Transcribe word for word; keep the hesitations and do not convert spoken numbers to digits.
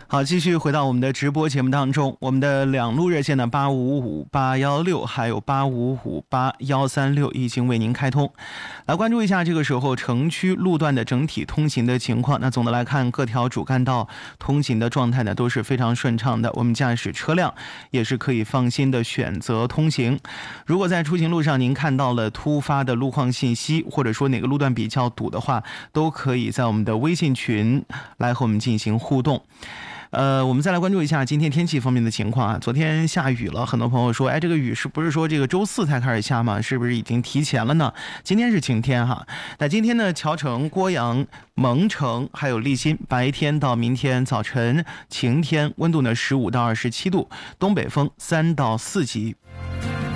好，继续回到我们的直播节目当中，我们的两路热线呢，八五五八一六还有八五五八一三六已经为您开通。来关注一下这个时候城区路段的整体通行的情况。那总的来看，各条主干道通行的状态呢都是非常顺畅的，我们驾驶车辆也是可以放心的选择通行。如果在出行路上您看到了突发的路况信息，或者说哪个路段比较堵的话，都可以在我们的微信群来和我们进行互动。呃，我们再来关注一下今天天气方面的情况啊。昨天下雨了，很多朋友说，哎，这个雨是不是说这个周四才开始下吗？是不是已经提前了呢？今天是晴天哈。那今天呢，谯城、郭阳、蒙城还有利辛，白天到明天早晨晴天，温度呢十五到二十七度，东北风三到四级。